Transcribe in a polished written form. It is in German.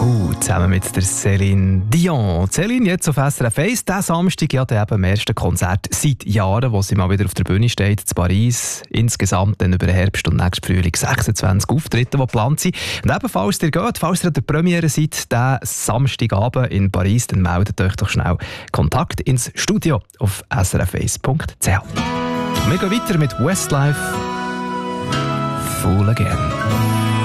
Zusammen mit der Céline Dion. Céline jetzt auf SRF 1. Diesen Samstag ja eben am ersten Konzert seit Jahren, wo sie mal wieder auf der Bühne steht, in Paris. Insgesamt dann über den Herbst und nächsten Frühling 26 Auftritte, die geplant sind. Und ebenfalls ihr geht, falls ihr an der Premiere seid, diesen Samstagabend in Paris, dann meldet euch doch schnell Kontakt ins Studio auf srf1.ch. Wir gehen weiter mit Westlife Fool Again.